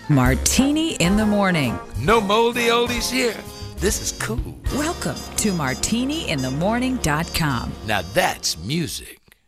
Martini in the Morning. No moldy oldies here. This is cool. Welcome to martiniinthemorning.com. Now that's music.